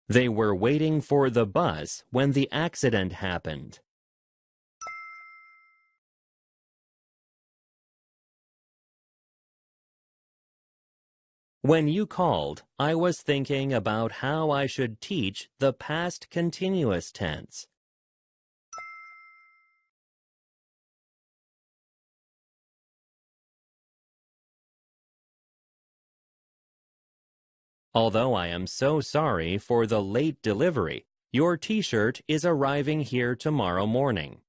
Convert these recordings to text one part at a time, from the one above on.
They were waiting for the bus when the accident happened. When you called, I was thinking about how I should teach the past continuous tense. Although I am so sorry for the late delivery, your T-shirt is arriving here tomorrow morning.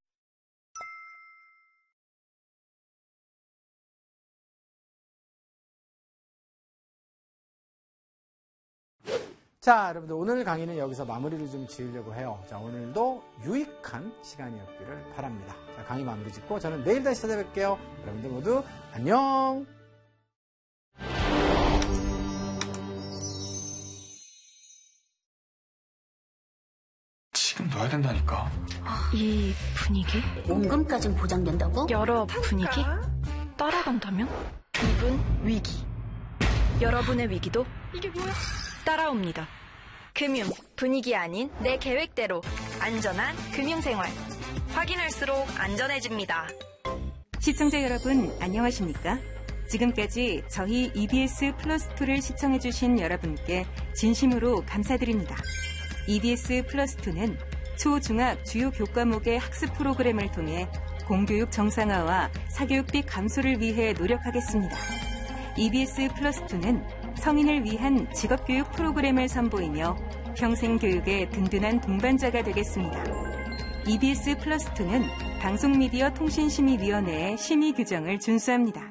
자, 여러분들 오늘 강의는 여기서 마무리를 좀 지으려고 해요. 자, 오늘도 유익한 시간이었기를 바랍니다. 자, 강의 마무리 짓고 저는 내일 다시 찾아뵐게요. 여러분들 모두 안녕! 지금 넣어야 된다니까. 이 분위기? 원금까진 보장된다고? 여러 분위기? 따라간다면? 이분 위기. 여러분의 위기도 이게 뭐야? 따라옵니다. 금융, 분위기 아닌 내 계획대로 안전한 금융생활. 확인할수록 안전해집니다. 시청자 여러분 안녕하십니까? 지금까지 저희 EBS 플러스2를 시청해주신 여러분께 진심으로 감사드립니다. EBS 플러스2는 초, 중학 주요 교과목의 학습 프로그램을 통해 공교육 정상화와 사교육비 감소를 위해 노력하겠습니다. EBS 플러스2는 성인을 위한 직업교육 프로그램을 선보이며 평생교육의 든든한 동반자가 되겠습니다. EBS 플러스2는 방송미디어 통신심의위원회의 심의 규정을 준수합니다.